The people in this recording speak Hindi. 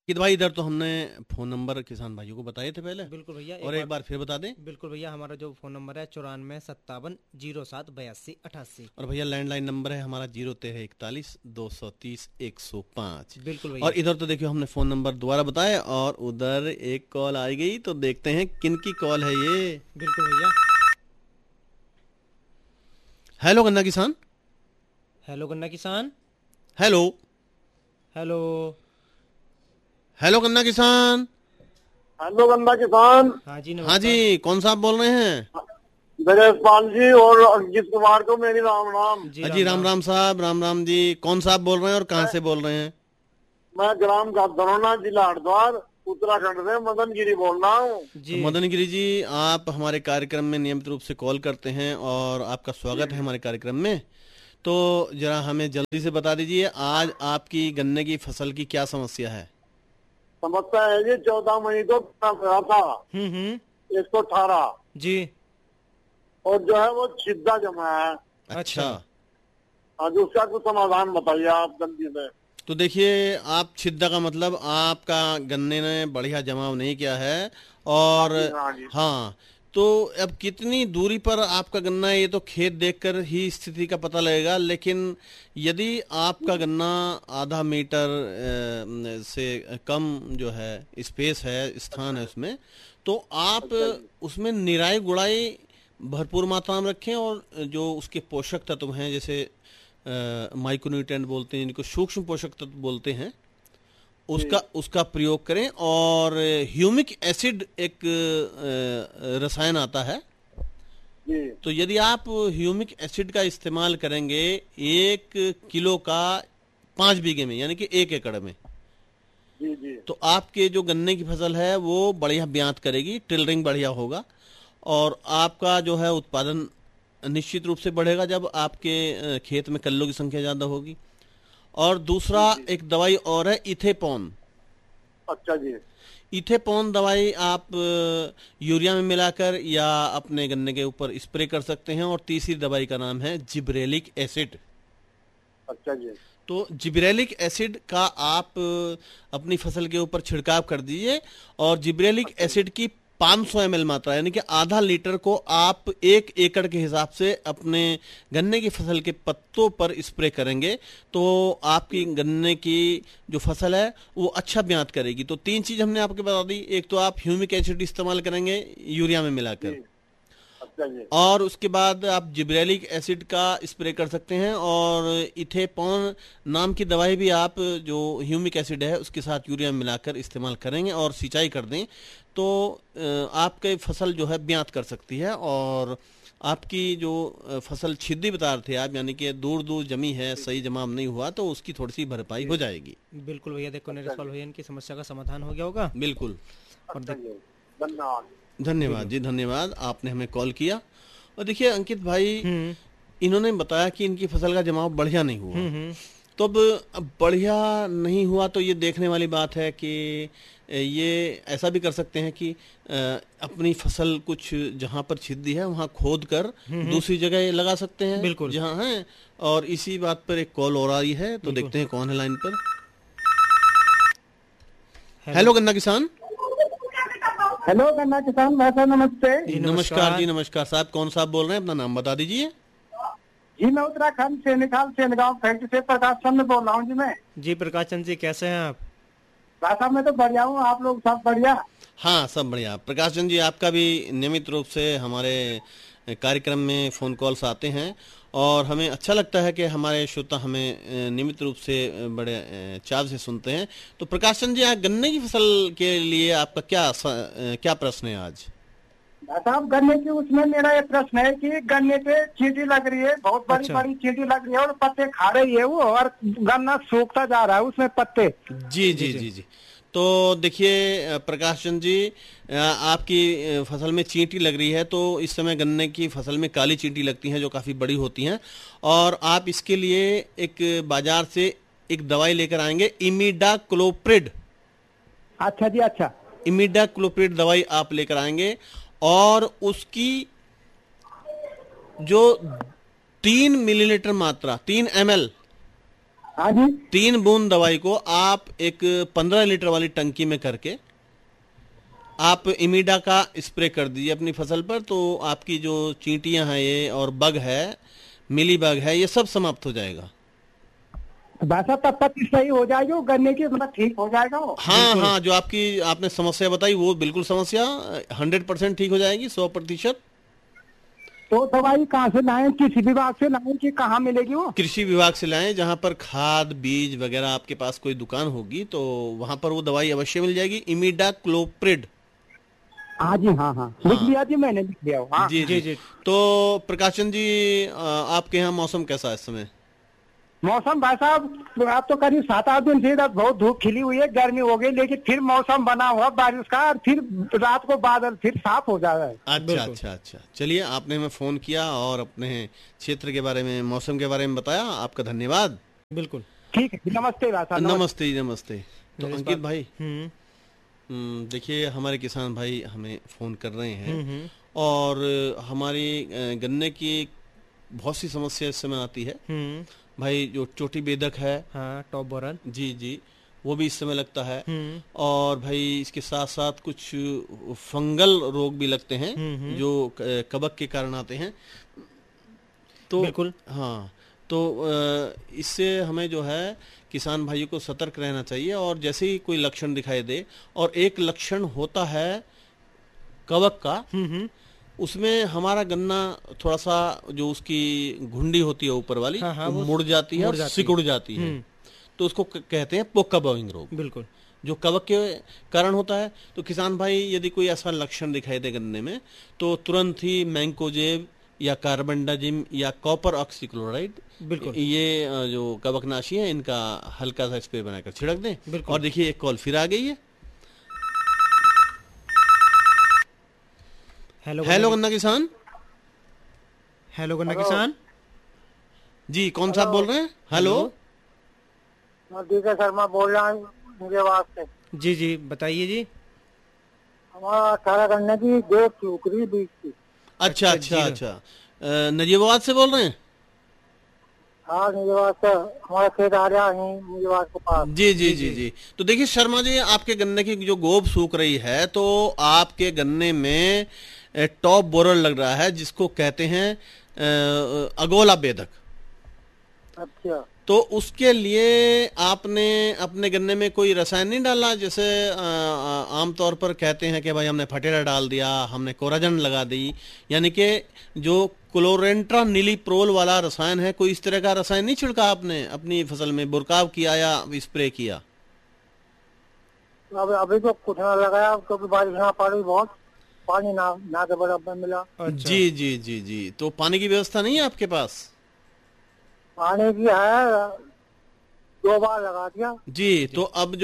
कि भाई इधर तो हमने फोन नंबर किसान भाइयों को बताए थे पहले, बिल्कुल भैया और एक बार फिर बता दें। बिल्कुल भैया, हमारा जो फ़ोन नंबर है 94 57 07 82 88। और भैया लैंडलाइन नंबर है हमारा 01341 230 105। बिल्कुल और भैया। इधर तो देखियो हमने फोन नंबर दोबारा बताया और उधर एक कॉल आ गई, तो देखते हैं किन की कॉल है ये। बिल्कुल भैया। हेलो गन्ना किसान। हेलो गन्ना किसान। हेलो। हेलो। हेलो गन्ना किसान। हेलो गन्ना किसान। हाँ जी, हाँ नमस्कार। जी, कौन सा आप बोल रहे हैं? नरेश पाल जी और अंकित कुमार को मेरी राम राम। जी अजी राम राम राम। राम साहब, राम राम जी। कौन सा आप बोल रहे हैं और कहाँ मैं, से बोल रहे हैं? मैं ग्राम का धनौना, जिला हरिद्वार, उत्तराखंड से मदन गिरी बोल रहा हूँ। तो जी मदन गिरी जी, आप हमारे कार्यक्रम में नियमित रूप से कॉल करते हैं और आपका स्वागत है हमारे कार्यक्रम में। तो जरा हमें जल्दी से बता दीजिए, आज आपकी गन्ने की फसल की क्या समस्या है? समस्या है जी, 14 मई को गया था हम्म। 118, जी। और जो है वो छिद्दा जमा है। अच्छा। आज उसका कुछ समाधान बताइए आप जल्दी से। तो देखिए, आप छिद्दा का मतलब आपका गन्ने ने बढ़िया जमाव नहीं किया है। हाँ और जी, हाँ जी। हाँ, तो अब कितनी दूरी पर आपका गन्ना है ये तो खेत देखकर ही स्थिति का पता लगेगा, लेकिन यदि आपका गन्ना आधा मीटर से कम जो है स्पेस है, स्थान है उसमें, तो आप अच्छा जी। उसमें निराई गुड़ाई भरपूर मात्रा में रखें, और जो उसके पोषक तत्व हैं जैसे माइक्रोन्यूट्रिएंट बोलते हैं, इनको सूक्ष्म पोषक तत्व बोलते हैं, उसका जी उसका प्रयोग करें। और ह्यूमिक एसिड एक रसायन आता है, जी तो यदि आप ह्यूमिक एसिड का इस्तेमाल करेंगे 1 किलो का 5 बीघे में, यानी कि 1 एकड़ में, जी जी। तो आपके जो गन्ने की फसल है वो बढ़िया ब्यात करेगी, टिलरिंग बढ़िया होगा, और आपका जो है उत्पादन निश्चित रूप से बढ़ेगा जब आपके खेत में कल्लों की संख्या ज़्यादा होगी। और दूसरा, जी जी। एक दवाई और है इथेपॉन। अच्छा जी। इथेपॉन दवाई आप यूरिया में मिलाकर या अपने गन्ने के ऊपर स्प्रे कर सकते हैं। और तीसरी दवाई का नाम है जिब्रेलिक एसिड। अच्छा जी। तो जिब्रेलिक एसिड का आप अपनी फसल के ऊपर छिड़काव कर दीजिए, और जिब्रेलिक अच्छा जी। एसिड की 500 ml मात्रा, यानी कि आधा लीटर को आप 1 एकड़ के हिसाब से अपने गन्ने की फसल के पत्तों पर स्प्रे करेंगे, तो आपकी गन्ने की जो फसल है वो अच्छा ब्यात करेगी। तो 3 चीज हमने आपको बता दी। एक तो आप ह्यूमिक एसिड इस्तेमाल करेंगे यूरिया में मिलाकर, जी। अच्छा जी। और उसके बाद आप जिब्रेलिक एसिड का स्प्रे कर सकते हैं, और इथेपॉन नाम की दवाई भी आप जो ह्यूमिक एसिड है उसके साथ यूरिया मिलाकर इस्तेमाल करेंगे और सिंचाई कर दें, तो आपके फसल जो है ब्यात कर सकती है। और आपकी जो फसल छिद्दी बता रहे थे आप, यानी कि दूर दूर जमी है, सही जमाव नहीं हुआ, तो उसकी थोड़ी सी भरपाई हो जाएगी। बिल्कुल भैया, देखो अच्छा नरेश पाल जी। भैया, इनकी समस्या का समाधान हो गया होगा। बिल्कुल। और अच्छा देख। जी। धन्यवाद। धन्यवाद बिल्कुल। जी, धन्यवाद, आपने हमें कॉल किया। और देखिए अंकित भाई, हम्म इन्होंने बताया कि इनकी फसल का जमाव बढ़िया नहीं हुआ। हम्म। तो अब बढ़िया नहीं हुआ तो ये देखने वाली बात है कि ये ऐसा भी कर सकते हैं कि अपनी फसल कुछ जहाँ पर छिद्दी है वहाँ खोद कर दूसरी जगह लगा सकते हैं बिल्कुल। जहाँ है। और इसी बात पर एक कॉल और आई है, तो बिल्कुल। देखते हैं कौन है लाइन पर। हेलो। हेलो गन्ना किसान। हेलो गन्ना किसान भाई साहब, नमस्ते। जी नमस्कार जी, नमस्कार। नमस्कार साहब। कौन साहब बोल रहे हैं? अपना नाम बता दीजिए। जी मैं उत्तराखंड से निकाल सेनगांव फैक्ट्री से प्रकाश चंद्र बोल रहा हूँ जी मैं। जी प्रकाश चंद जी, कैसे हैं आप? भाई साहब मैं तो बढ़िया हूँ, आप लोग सब बढ़िया? हाँ, सब बढ़िया। प्रकाश चंद जी, आपका भी नियमित रूप से हमारे कार्यक्रम में फ़ोन कॉल्स आते हैं, और हमें अच्छा लगता है कि हमारे श्रोता हमें नियमित रूप से बड़े चाव से सुनते हैं। तो प्रकाश चंद जी, गन्ने की फसल के लिए आपका क्या प्रश्न है आज? भाई साहब गन्ने की उसमें मेरा ये प्रश्न है कि गन्ने पे चींटी लग रही है, बहुत बड़ी अच्छा। बड़ी चींटी लग रही है, और पत्ते खा रही है वो, और गन्ना सूखता जा रहा है उसमें पत्ते। जी जी जी जी। जी जी। तो देखिए प्रकाश चंद जी, आपकी फसल में चींटी लग रही है, तो इस समय गन्ने की फसल में काली चींटी लगती हैं जो काफ़ी बड़ी होती हैं, और आप इसके लिए एक बाजार से एक दवाई लेकर आएंगे, इमिडाक्लोप्रिड। अच्छा जी। अच्छा। इमिडाक्लोप्रिड दवाई आप लेकर आएंगे, और उसकी जो 3 मिलीलीटर मात्रा, 3 ml हाँ जी। 3 बूंद दवाई को आप एक 15 लीटर वाली टंकी में करके आप इमीडा का स्प्रे कर दीजिए अपनी फसल पर, तो आपकी जो चींटियां हैं ये और बग है, मिली बग है, ये सब समाप्त हो जाएगा। वैसा तब तक सही हो जाएगी वो गन्ने की, मतलब ठीक हो जाएगा वो। हाँ हाँ, जो आपकी आपने समस्या बताई वो बिल्कुल समस्या 100% ठीक हो जाएगी, 100%। तो दवाई कहाँ से लाएं, किसी विभाग से लाएं कि कहाँ मिलेगी वो? कृषि विभाग से लाएं, जहां पर खाद बीज वगैरह आपके पास कोई दुकान होगी तो वहां पर वो दवाई अवश्य मिल जाएगी, इमीडा क्लोप्रिड। हाँ जी, हाँ हाँ, लिख लिया जी मैंने, लिख लिया। हाँ जी जी जी। तो प्रकाश चंद जी, आपके यहाँ मौसम कैसा है इस समय? मौसम भाई साहब अब तो करीब 7-8 दिन से इधर बहुत धूप खिली हुई है, गर्मी हो गई, लेकिन फिर मौसम बना हुआ बारिश का, और फिर रात को बादल फिर साफ हो जा रहा है। अच्छा अच्छा अच्छा, चलिए आपने हमें फोन किया और अपने क्षेत्र के बारे में, मौसम के बारे में बताया, आपका धन्यवाद। बिल्कुल ठीक है, नमस्ते भाई साहब। नमस्ते जी, नमस्ते। तो इस अंकित बात- भाई, देखिए हमारे किसान भाई हमें फोन कर रहे हैं हम्म। और हमारी गन्ने की बहुत सी समस्या इस समय आती है भाई। जो चोटी बेधक है, हाँ, टॉप बोरर। जी जी, वो भी इस समय लगता है। हम्म। और भाई इसके साथ साथ कुछ फंगल रोग भी लगते हैं जो कवक के कारण आते हैं। तो बिल्कुल। हाँ, तो इससे हमें जो है किसान भाइयों को सतर्क रहना चाहिए। और जैसे ही कोई लक्षण दिखाई दे, और एक लक्षण होता है कवक का, उसमें हमारा गन्ना थोड़ा सा जो उसकी घुंडी होती है ऊपर वाली, हाँ, हाँ, वो मुड़ जाती है और सिकुड़ जाती है, तो उसको कहते हैं पोका बॉइंग रोग, बिल्कुल, जो कवक के कारण होता है। तो किसान भाई यदि कोई ऐसा लक्षण दिखाई दे गन्ने में, तो तुरंत ही मैंकोजेब या कार्बेंडाजिम या कॉपर ऑक्सीक्लोराइड, बिल्कुल, ये जो कवकनाशी है, इनका हल्का सा स्प्रे बनाकर छिड़क दें। और देखिए एक कॉल फिर आ गई है। हेलो गन्ना किसान। हेलो गन्ना किसान जी, कौन साहब बोल रहे हैं? हेलो, मैं शर्मा बोल रहा हूँ मुझे वास्ते। जी जी, बताइए जी। हमारा 18 गन्ने की 2 टोकरी बीज थी। अच्छा अच्छा अच्छा, नजीबाबाद से बोल रहे हैं? हाँ, निजवाद से हमारा खेत आ रहा है निजवाद के पास। जी जी जी जी। तो देखिए शर्मा जी, आपके गन्ने की जो गोब सूख रही है, तो आपके गन्ने में टॉप बोरर लग रहा है, जिसको कहते हैं अगोला बेधक। अच्छा, तो उसके लिए आपने अपने गन्ने में कोई रसायन नहीं डाला? जैसे आमतौर पर कहते हैं कि भाई हमने फटेरा डाल दिया, हमने कोराजन लगा दी, यानी कि जो क्लोरेंट्रा नीलीप्रोल वाला रसायन है, कोई इस तरह का रसायन नहीं छिड़का आपने अपनी फसल में? बुरकाव किया या स्प्रे किया? अभी तो कुछ ना लगाया, क्योंकि बारिश ना पड़ी, बहुत पानी ना के बराबर मिला। अच्छा। जी जी जी जी। तो पानी की व्यवस्था नहीं है आपके पास? पानी की है, 2 बार लगा दिया। जी, तो अब